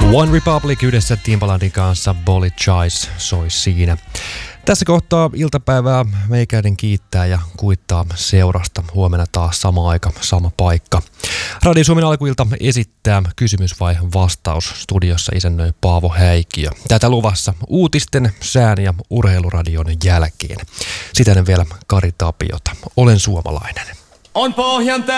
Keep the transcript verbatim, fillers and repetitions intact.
One Republic yhdessä Timbalandin kanssa Bullet Choice soi siinä. Tässä kohtaa iltapäivää meikäinen kiittää ja kuittaa seurasta. Huomenna taas sama aika, sama paikka. Radio Suomen alkuilta esittää kysymys vai vastaus. Studiossa isännöi Paavo Häikiö. Tätä luvassa uutisten, sään ja urheiluradion jälkeen. Sitä vielä Kari Tapiota. Olen suomalainen. On pohjan